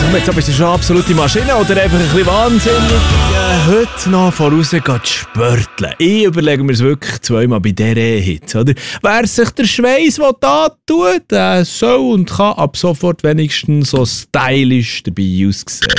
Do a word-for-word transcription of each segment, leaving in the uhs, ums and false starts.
Jetzt bist du schon eine absolute Maschine oder einfach ein bisschen wahnsinnig. Ja, heute noch voraus geht spörteln. Ich überlege mir es wirklich zweimal bei dieser Hit, oder? Wer sich der Schweiß antut, der soll und kann ab sofort wenigstens so stylisch dabei aussehen.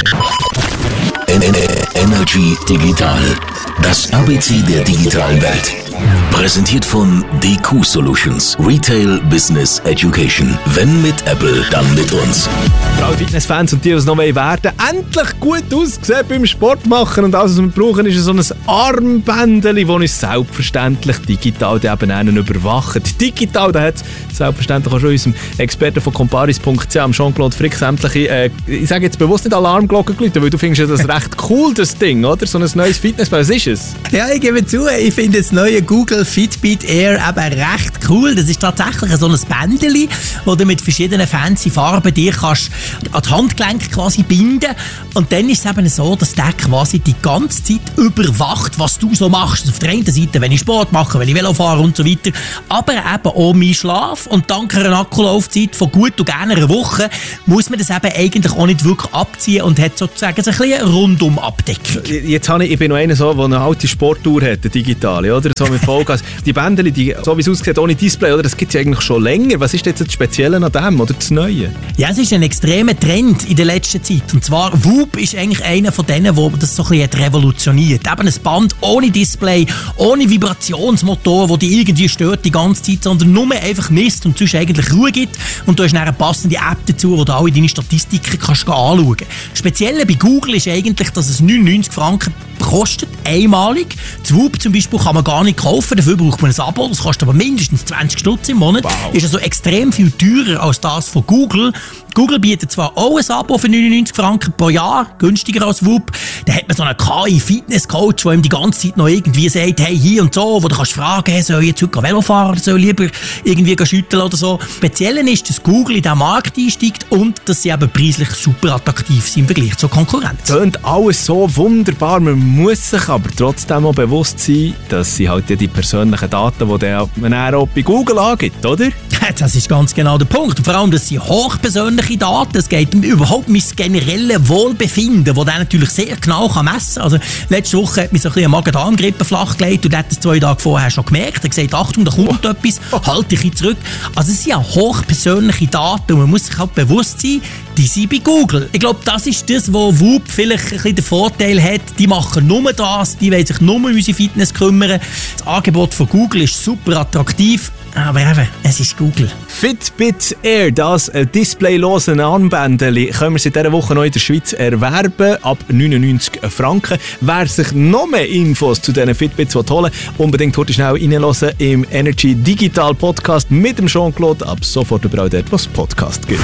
Energy Digital, das A B C der digitalen Welt. Präsentiert von D Q Solutions, Retail Business Education. Wenn mit Apple, dann mit uns. Für alle Fitnessfans und die, die es noch werden wollen, endlich gut aussehen beim Sport machen. Und alles, was wir brauchen, ist so ein Armbändchen, das uns selbstverständlich digital eben einen überwacht. Digital, da hat es selbstverständlich auch schon unserem Experten von comparis punkt c h, Jean-Claude Frick, sämtliche, äh, ich sage jetzt bewusst nicht Alarmglocken geläutet, weil du findest ja das recht cool, das Ding, oder? So ein neues Fitnessband, was ist es? Ja, ich gebe zu, ich finde das neue Google Fitbit Air eben recht cool. Das ist tatsächlich so ein Bändchen, das du mit verschiedenen fancy Farben dir kannst an die Handgelenke quasi binden. Und dann ist es eben so, dass der quasi die ganze Zeit überwacht, was du so machst. Also auf der einen Seite, wenn ich Sport mache, wenn ich Velo fahre und so weiter. Aber eben auch mein Schlaf. Und dank einer Akkulaufzeit von gut und gerne einer Woche muss man das eben eigentlich auch nicht wirklich abziehen und hat sozusagen so ein bisschen eine Rundum-Abdeckung. Jetzt habe ich, ich bin noch einer so, der eine alte Sportuhr hat, eine digitale, oder? So mit Vollgas. Die Bändchen, die, so wie es aussieht, ohne Display, oder? Das gibt es ja eigentlich schon länger. Was ist jetzt das Spezielle an dem oder das Neue? Ja, es ist ein extremer Trend in der letzten Zeit. Und zwar, Whoop ist eigentlich einer von denen, der das so ein bisschen revolutioniert. Eben ein Band ohne Display, ohne Vibrationsmotor, der dich irgendwie stört die ganze Zeit, sondern nur einfach misst und sonst eigentlich Ruhe gibt. Und du hast dann eine passende App dazu, wo du alle deine Statistiken kannst anschauen kannst. Speziell bei Google ist eigentlich, dass es neunundneunzig Franken kostet, einmalig. Das Whoop zum Beispiel kann man gar nicht kaufen, dafür braucht man ein Abo, das kostet aber mindestens zwanzig Stutz im Monat. Wow. Ist also extrem viel teurer als das von Google. Google bietet zwar auch ein Abo für neunundneunzig Franken pro Jahr, günstiger als Whoop. Da hat man so einen K I-Fitness-Coach, der ihm die ganze Zeit noch irgendwie sagt, hey, hier und so, wo du kannst fragen, hey, soll ich jetzt heute Velo fahren oder soll ich lieber irgendwie schütteln oder so. Speziell ist, dass Google in diesen Markt einsteigt und dass sie eben preislich super attraktiv sind im Vergleich zur Konkurrenz. Tönt alles so wunderbar, man muss sich aber trotzdem auch bewusst sein, dass sie halt die persönlichen Daten, die man auch bei Google angibt, oder? Das ist ganz genau der Punkt. Und vor allem, das sind hochpersönliche Daten. Es geht um überhaupt mein generelles Wohlbefinden, das der natürlich sehr genau messen kann. Also, letzte Woche hat mich so ein bisschen Magen-Darm-Grippe flachgelegt und hat es zwei Tage vorher schon gemerkt. Er hat gesagt, Achtung, da kommt oh. etwas, halt dich zurück. Also, es sind ja hochpersönliche Daten und man muss sich halt bewusst sein, die sind bei Google. Ich glaube, das ist das, wo Whoop vielleicht ein bisschen den Vorteil hat. Die machen nur das, die wollen sich nur um unsere Fitness kümmern. Das Angebot von Google ist super attraktiv. Aber eben, es ist Google. Fitbit Air, das displaylose Armbändchen, können wir seit dieser Woche noch in der Schweiz erwerben, ab neunundneunzig Franken. Wer sich noch mehr Infos zu diesen Fitbits holen will, unbedingt heute schnell reinhören im Energy Digital Podcast mit dem Jean-Claude. Ab sofort überall dort, was Podcast gibt.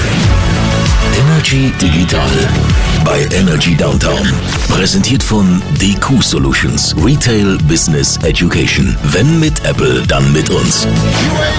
Energy Digital bei Energy Downtown. Präsentiert von D Q Solutions, Retail Business Education. Wenn mit Apple, dann mit uns.